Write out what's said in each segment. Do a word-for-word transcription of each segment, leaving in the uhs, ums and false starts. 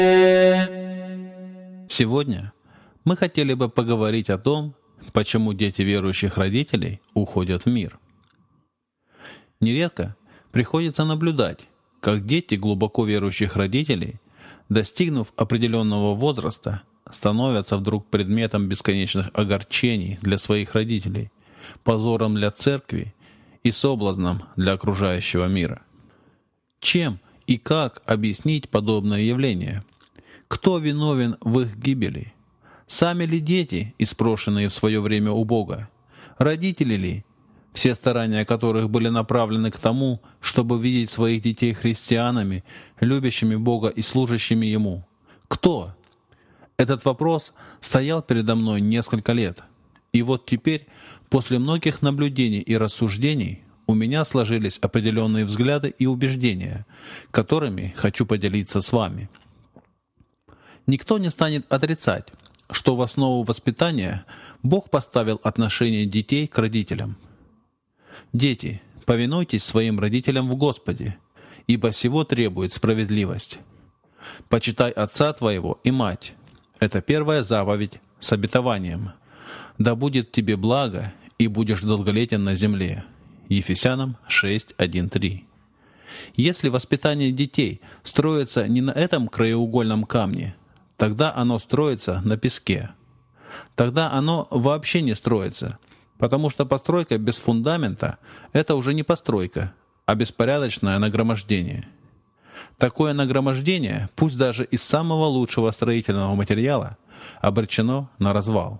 Сегодня мы хотели бы поговорить о том, почему дети верующих родителей уходят в мир. Нередко приходится наблюдать, как дети глубоко верующих родителей, достигнув определенного возраста, становятся вдруг предметом бесконечных огорчений для своих родителей, позором для церкви и соблазном для окружающего мира. Чем и как объяснить подобное явление? Кто виновен в их гибели? Сами ли дети, испрошенные в свое время у Бога? Родители ли, все старания которых были направлены к тому, чтобы видеть своих детей христианами, любящими Бога и служащими Ему? Кто? Этот вопрос стоял передо мной несколько лет. И вот теперь, после многих наблюдений и рассуждений, у меня сложились определенные взгляды и убеждения, которыми хочу поделиться с вами. Никто не станет отрицать, что в основу воспитания Бог поставил отношение детей к родителям. «Дети, повинуйтесь своим родителям в Господе, ибо сего требует справедливость. Почитай отца твоего и мать». Это первая заповедь с обетованием. «Да будет тебе благо, и будешь долголетен на земле». Ефесянам шесть, один, три. Если воспитание детей строится не на этом краеугольном камне, тогда оно строится на песке. Тогда оно вообще не строится, потому что постройка без фундамента — это уже не постройка, а беспорядочное нагромождение. Такое нагромождение, пусть даже из самого лучшего строительного материала, обречено на развал.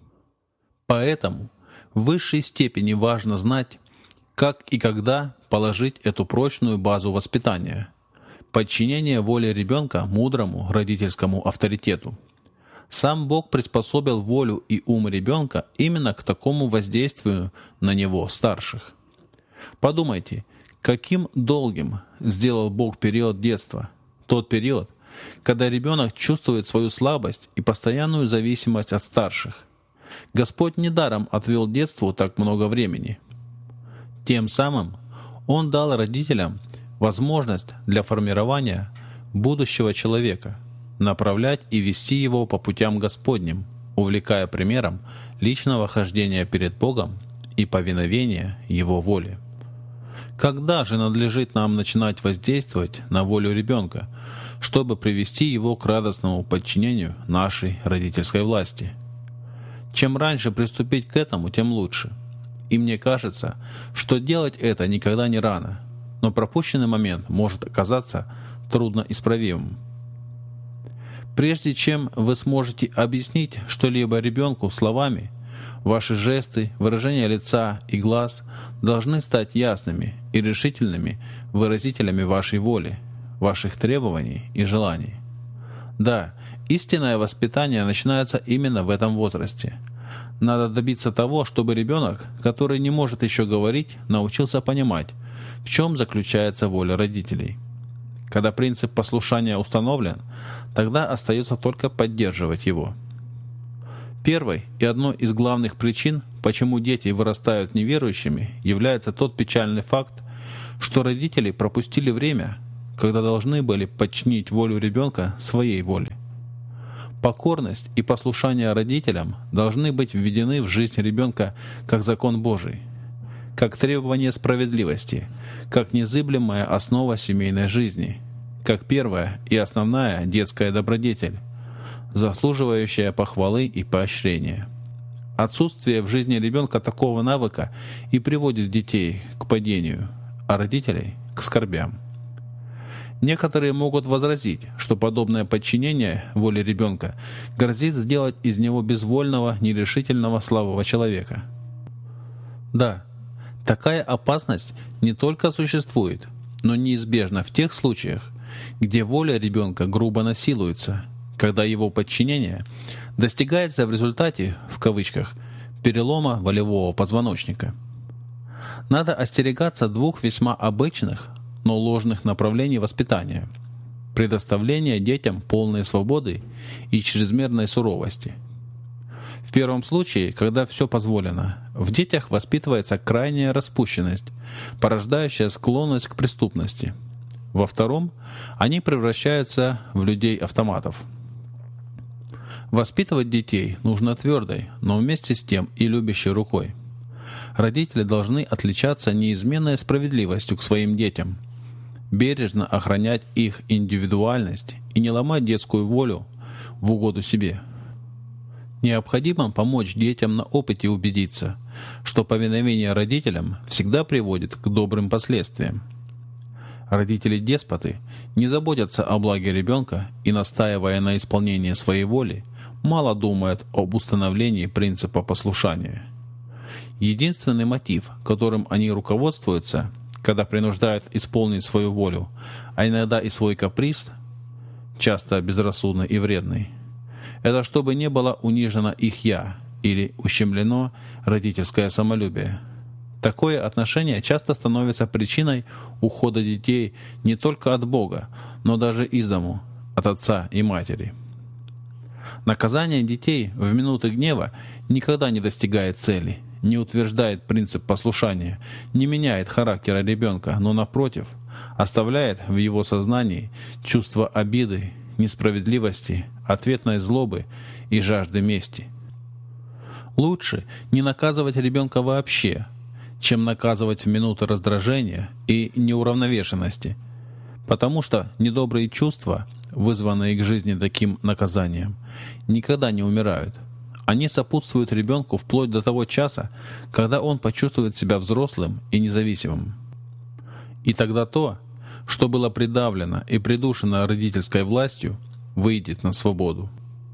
Поэтому в высшей степени важно знать, как и когда положить эту прочную базу воспитания, подчинение воле ребенка мудрому родительскому авторитету. Сам Бог приспособил волю и ум ребенка именно к такому воздействию на него старших. Подумайте, каким долгим сделал Бог период детства, тот период, когда ребенок чувствует свою слабость и постоянную зависимость от старших. Господь недаром отвел детству так много времени. Тем самым Он дал родителям возможность для формирования будущего человека, направлять и вести его по путям Господним, увлекая примером личного хождения перед Богом и повиновения Его воле. Когда же надлежит нам начинать воздействовать на волю ребенка, чтобы привести его к радостному подчинению нашей родительской власти? Чем раньше приступить к этому, тем лучше. И мне кажется, что делать это никогда не рано, но пропущенный момент может оказаться трудноисправимым. Прежде чем вы сможете объяснить что-либо ребенку словами, ваши жесты, выражения лица и глаз должны стать ясными и решительными выразителями вашей воли, ваших требований и желаний. Да, истинное воспитание начинается именно в этом возрасте. Надо добиться того, чтобы ребенок, который не может еще говорить, научился понимать, в чем заключается воля родителей. Когда принцип послушания установлен, тогда остается только поддерживать его. Первой и одной из главных причин, почему дети вырастают неверующими, является тот печальный факт, что родители пропустили время, когда должны были подчинить волю ребенка своей воле. Покорность и послушание родителям должны быть введены в жизнь ребенка как закон Божий, как требование справедливости, как незыблемая основа семейной жизни, как первая и основная детская добродетель, заслуживающая похвалы и поощрения. Отсутствие в жизни ребенка такого навыка и приводит детей к падению, а родителей — к скорбям. Некоторые могут возразить, что подобное подчинение воле ребенка грозит сделать из него безвольного, нерешительного, слабого человека. Да, такая опасность не только существует, но неизбежна в тех случаях, где воля ребенка грубо насилуется, когда его подчинение достигается в результате, в кавычках, перелома волевого позвоночника. Надо остерегаться двух весьма обычных, но ложных направлений воспитания: предоставления детям полной свободы и чрезмерной суровости. В первом случае, когда все позволено, в детях воспитывается крайняя распущенность, порождающая склонность к преступности. Во втором, они превращаются в людей-автоматов. Воспитывать детей нужно твердой, но вместе с тем и любящей рукой. Родители должны отличаться неизменной справедливостью к своим детям, бережно охранять их индивидуальность и не ломать детскую волю в угоду себе. Необходимо помочь детям на опыте убедиться, что повиновение родителям всегда приводит к добрым последствиям. Родители-деспоты не заботятся о благе ребенка и, настаивая на исполнении своей воли, мало думают об установлении принципа послушания. Единственный мотив, которым они руководствуются, когда принуждают исполнить свою волю, а иногда и свой каприз, часто безрассудный и вредный, это чтобы не было унижено их «я» или ущемлено родительское самолюбие. Такое отношение часто становится причиной ухода детей не только от Бога, но даже из дому, от отца и матери. Наказание детей в минуты гнева никогда не достигает цели, не утверждает принцип послушания, не меняет характера ребенка, но, напротив, оставляет в его сознании чувство обиды, несправедливости, ответной злобы и жажды мести. Лучше не наказывать ребенка вообще, чем наказывать в минуты раздражения и неуравновешенности, потому что недобрые чувства, вызванные к жизни таким наказанием, никогда не умирают. Они сопутствуют ребенку вплоть до того часа, когда он почувствует себя взрослым и независимым. И тогда то, что было придавлено и придушено родительской властью, выйдет на свободу.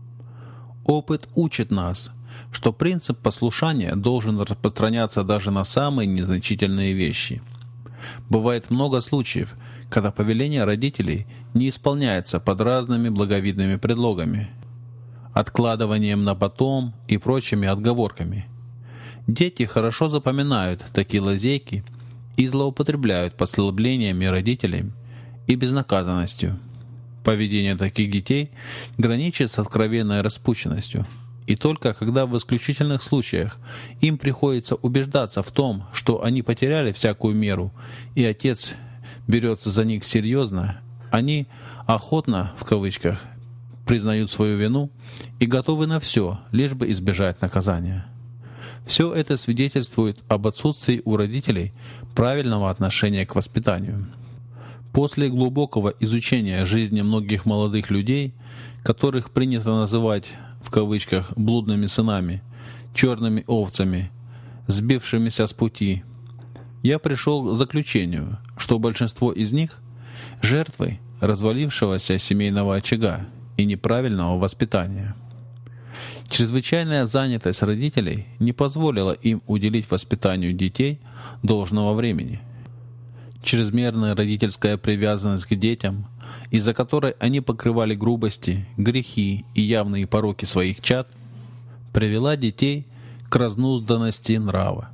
Опыт учит нас, что принцип послушания должен распространяться даже на самые незначительные вещи. Бывает много случаев, когда повеление родителей не исполняется под разными благовидными предлогами, откладыванием на потом и прочими отговорками. Дети хорошо запоминают такие лазейки и злоупотребляют послаблениями родителей и безнаказанностью. Поведение таких детей граничит с откровенной распущенностью, и только когда в исключительных случаях им приходится убеждаться в том, что они потеряли всякую меру, и отец берется за них серьезно, они охотно, в кавычках, признают свою вину и готовы на все, лишь бы избежать наказания. Все это свидетельствует об отсутствии у родителей правильного отношения к воспитанию. После глубокого изучения жизни многих молодых людей, которых принято называть в кавычках блудными сынами, черными овцами, сбившимися с пути, я пришел к заключению, что большинство из них — жертвы развалившегося семейного очага и неправильного воспитания. Чрезвычайная занятость родителей не позволила им уделить воспитанию детей должного времени. Чрезмерная родительская привязанность к детям, из-за которой они покрывали грубости, грехи и явные пороки своих чад, привела детей к разнузданности нрава.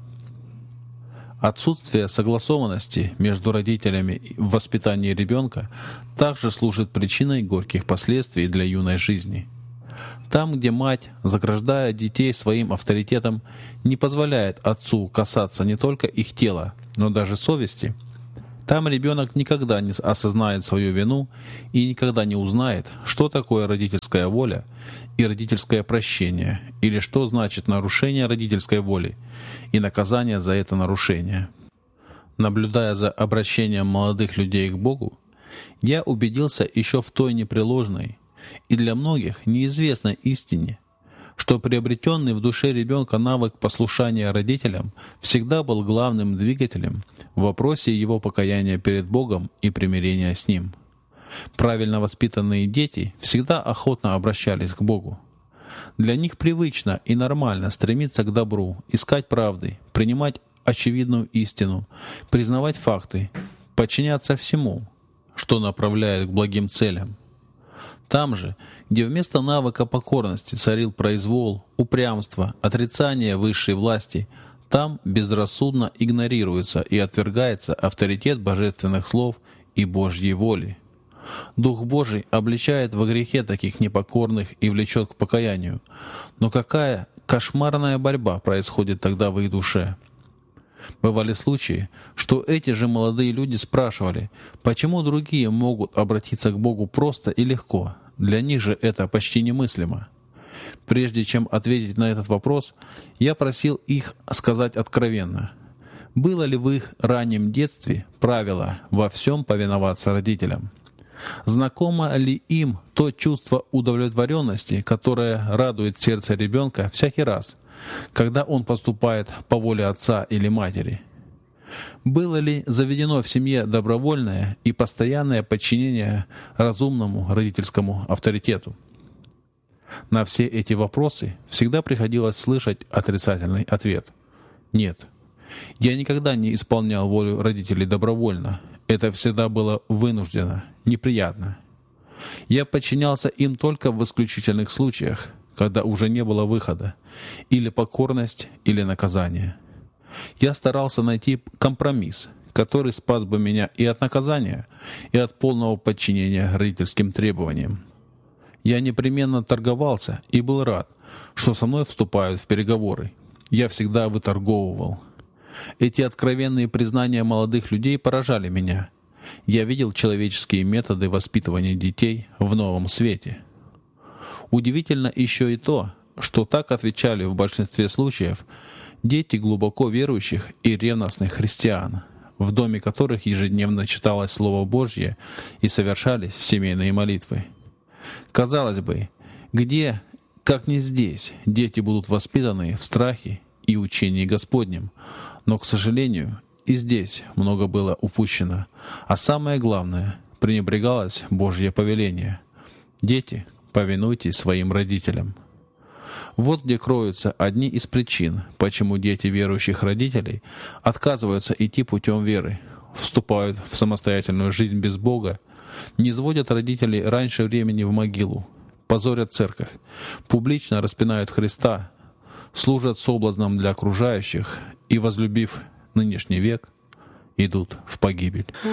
Отсутствие согласованности между родителями в воспитании ребенка также служит причиной горьких последствий для юной жизни. Там, где мать, заграждая детей своим авторитетом, не позволяет отцу касаться не только их тела, но даже совести, там ребенок никогда не осознает свою вину и никогда не узнает, что такое родительская воля и родительское прощение, или что значит нарушение родительской воли и наказание за это нарушение. Наблюдая за обращением молодых людей к Богу, я убедился еще в той непреложной и для многих неизвестной истине, что приобретенный в душе ребенка навык послушания родителям всегда был главным двигателем в вопросе его покаяния перед Богом и примирения с Ним. Правильно воспитанные дети всегда охотно обращались к Богу. Для них привычно и нормально стремиться к добру, искать правды, принимать очевидную истину, признавать факты, подчиняться всему, что направляет к благим целям. Там же, где вместо навыка покорности царил произвол, упрямство, отрицание высшей власти, там безрассудно игнорируется и отвергается авторитет божественных слов и Божьей воли. Дух Божий обличает во грехе таких непокорных и влечет к покаянию. Но какая кошмарная борьба происходит тогда в их душе? Бывали случаи, что эти же молодые люди спрашивали, почему другие могут обратиться к Богу просто и легко, для них же это почти немыслимо. Прежде чем ответить на этот вопрос, я просил их сказать откровенно, было ли в их раннем детстве правило во всем повиноваться родителям? Знакомо ли им то чувство удовлетворенности, которое радует сердце ребенка всякий раз, когда он поступает по воле отца или матери? Было ли заведено в семье добровольное и постоянное подчинение разумному родительскому авторитету? На все эти вопросы всегда приходилось слышать отрицательный ответ. Нет, я никогда не исполнял волю родителей добровольно. Это всегда было вынуждено, неприятно. Я подчинялся им только в исключительных случаях, когда уже не было выхода, или покорность, или наказание. Я старался найти компромисс, который спас бы меня и от наказания, и от полного подчинения родительским требованиям. Я непременно торговался и был рад, что со мной вступают в переговоры. Я всегда выторговывал. Эти откровенные признания молодых людей поражали меня. Я видел человеческие методы воспитывания детей в новом свете. Удивительно еще и то, что так отвечали в большинстве случаев дети глубоко верующих и ревностных христиан, в доме которых ежедневно читалось Слово Божье и совершались семейные молитвы. Казалось бы, где, как не здесь, дети будут воспитаны в страхе и учении Господнем, но, к сожалению, и здесь много было упущено, а самое главное, пренебрегалось Божье повеление. Дети, повинуйтесь своим родителям. Вот где кроются одни из причин, почему дети верующих родителей отказываются идти путем веры, вступают в самостоятельную жизнь без Бога, не сводят родителей раньше времени в могилу, позорят церковь, публично распинают Христа, служат соблазном для окружающих и, возлюбив нынешний век, идут в погибель.